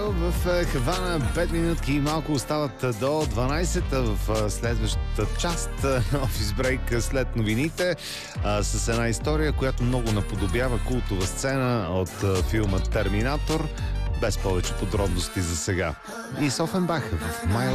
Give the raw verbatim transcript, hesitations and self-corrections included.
В Хавана пет минутки и малко остават до дванайсет в следващата част на Офис Брейк след новините с една история, която много наподобява култова сцена от филма Терминатор. Без повече подробности за сега. И Софенбах в Май